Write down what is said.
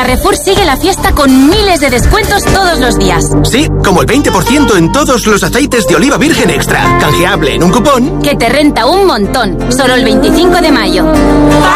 Carrefour sigue la fiesta con miles de descuentos todos los días. Sí, como el 20% en todos los aceites de oliva virgen extra. Canjeable en un cupón que te renta un montón. Solo el 25 de mayo.